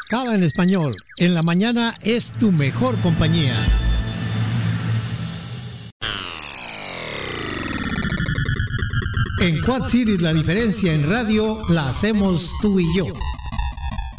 Cava en Español, en la mañana es tu mejor compañía. En Quad Cities la diferencia en radio la hacemos tú y yo.